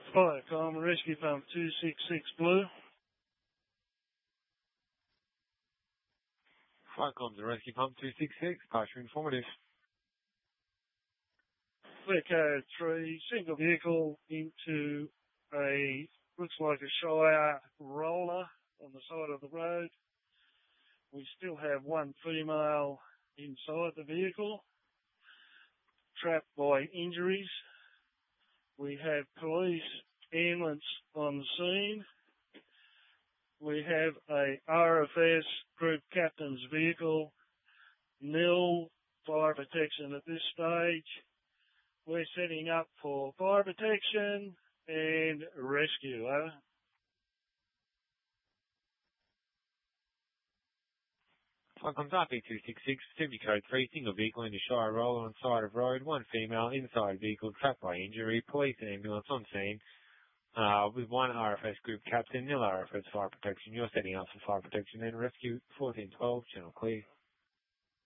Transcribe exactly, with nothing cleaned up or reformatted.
Hi, I'm Rescue Pump two six six Blue. Flightcom to Rescue Pump two six six, partially informative. Clear code three, single vehicle into a, looks like a Shire roller on the side of the road. We still have one female inside the vehicle, trapped by injuries. We have police ambulance on the scene. We have a R F S group captain's vehicle, nil fire protection at this stage. We're setting up for fire protection and rescue. Over. Flightcom to R P two six six, Sydney code three, single vehicle into Shire roller on side of road, one female inside vehicle trapped by injury, police and ambulance on scene. Uh, with one R F S group captain, nil R F S fire protection. You're setting up for fire protection and rescue. fourteen twelve, channel clear.